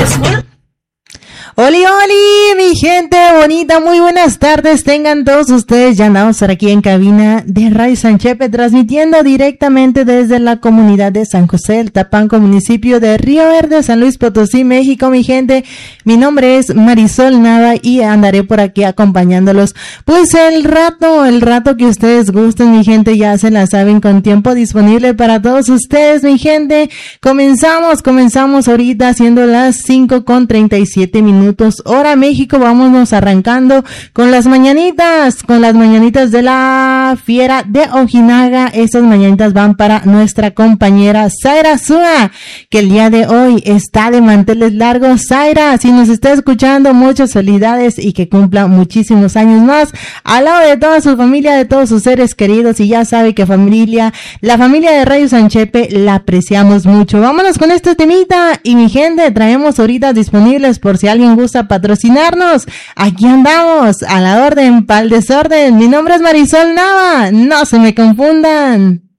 ¡Oli, oli! Mi gente bonita, muy buenas tardes tengan todos ustedes. Ya andamos por aquí en cabina de Radio San Chepe, transmitiendo directamente desde la comunidad de San José del Tapanco, municipio de Río Verde, San Luis Potosí, México. Mi gente, mi nombre es Marisol Nava y andaré por aquí acompañándolos pues el rato que ustedes gusten. Mi gente, ya se la saben, con tiempo disponible para todos ustedes. Mi gente, comenzamos ahorita siendo las 5:37 hora México. Vámonos arrancando con las mañanitas de la Fiera de Ojinaga. Estas mañanitas van para nuestra compañera Zaira Zúa, que el día de hoy está de manteles largos. Zaira, si nos está escuchando, muchas felicidades y que cumpla muchísimos años más al lado de toda su familia, de todos sus seres queridos. Y ya sabe que la familia de Radio San Chepe la apreciamos mucho. Vámonos con este temita y mi gente, traemos ahorita disponibles por si alguien gusta patrocinarnos. Aquí andamos, a la orden, pa'l desorden. Mi nombre es Marisol Nava, no se me confundan.